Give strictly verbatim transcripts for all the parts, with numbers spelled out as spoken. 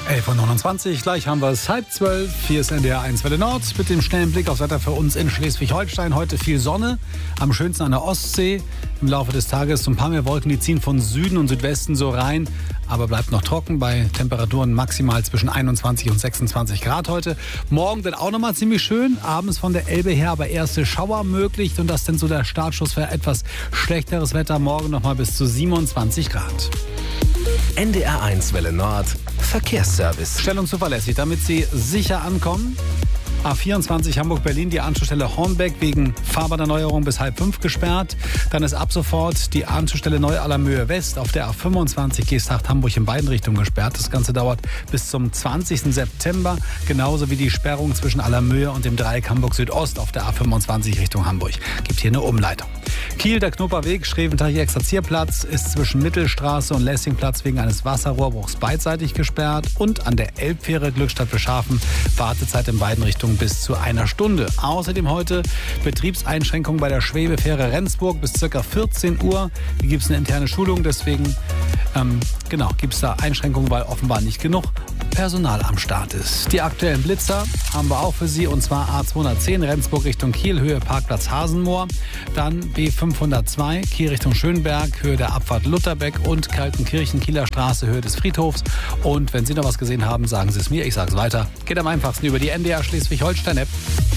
elf Uhr neunundzwanzig, gleich haben wir es halb zwölf. Hier ist N D R eins Welle Nord mit dem schnellen Blick aufs Wetter für uns in Schleswig-Holstein. Heute viel Sonne, am schönsten an der Ostsee. Im Laufe des Tages so ein paar mehr Wolken, die ziehen von Süden und Südwesten so rein. Aber bleibt noch trocken bei Temperaturen maximal zwischen einundzwanzig und sechsundzwanzig Grad heute. Morgen dann auch nochmal ziemlich schön. Abends von der Elbe her aber erste Schauer möglich. Und das dann so der Startschuss für etwas schlechteres Wetter. Morgen nochmal bis zu siebenundzwanzig Grad. N D R eins Welle Nord Verkehrsservice. Stellung zuverlässig, damit Sie sicher ankommen. A vierundzwanzig Hamburg-Berlin, die Anschlussstelle Hornbeck wegen Fahrbahnerneuerung bis halb fünf gesperrt. Dann ist ab sofort die Anschlussstelle Neu-Allermöhe West auf der A fünfundzwanzig Geesthacht-Hamburg in beiden Richtungen gesperrt. Das Ganze dauert bis zum zwanzigsten September. Genauso wie die Sperrung zwischen Allermöhe und dem Dreieck Hamburg Südost auf der A fünfundzwanzig Richtung Hamburg. Gibt hier eine Umleitung. Kiel, der Knupperweg, Schreventeich-Exerzierplatz ist zwischen Mittelstraße und Lessingplatz wegen eines Wasserrohrbruchs beidseitig gesperrt. Und an der Elbfähre Glückstadt-Beschafen Wartezeit in beiden Richtungen bis zu einer Stunde. Außerdem heute Betriebseinschränkungen bei der Schwebefähre Rendsburg bis ca. vierzehn Uhr. Hier gibt es eine interne Schulung, deswegen ähm, genau, gibt es da Einschränkungen, weil offenbar nicht genug Personal am Start ist. Die aktuellen Blitzer haben wir auch für Sie, und zwar A zweihundertzehn Rendsburg Richtung Kiel, Höhe Parkplatz Hasenmoor. Dann B fünfhundertzwei, Kiel Richtung Schönberg, Höhe der Abfahrt Lutherbeck und Kaltenkirchen, Kieler Straße, Höhe des Friedhofs. Und wenn Sie noch was gesehen haben, sagen Sie es mir, ich sage es weiter. Geht am einfachsten über die N D R Schleswig-Holstein-App.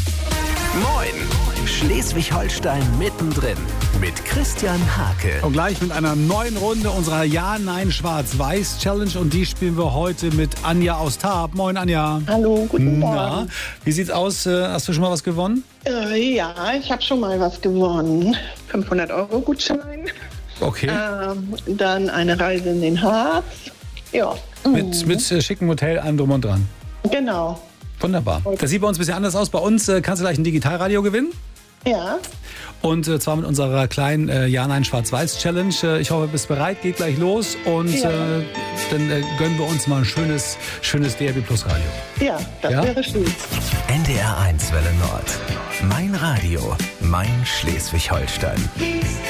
Moin! Schleswig-Holstein mittendrin mit Christian Hake. Und gleich mit einer neuen Runde unserer Ja-Nein-Schwarz-Weiß-Challenge. Und die spielen wir heute mit Anja aus Tarp. Moin, Anja. Hallo, guten Morgen. Na, wie sieht's aus? Hast du schon mal was gewonnen? Äh, ja, ich habe schon mal was gewonnen. fünfhundert Euro Gutschein. Okay. Ähm, dann eine Reise in den Harz. Ja. Mit, mit äh, schicken Hotel, allem drum und dran. Genau. Wunderbar. Das sieht bei uns ein bisschen anders aus. Bei uns äh, kannst du gleich ein Digitalradio gewinnen. Ja. Und äh, zwar mit unserer kleinen äh, Ja-Nein-Schwarz-Weiß-Challenge. Äh, ich hoffe, du bist bereit. Geht gleich los. Und Ja. äh, dann äh, gönnen wir uns mal ein schönes, schönes D R B Plus Radio. Ja, das Ja? wäre schön. N D R eins Welle Nord. Mein Radio, mein Schleswig-Holstein.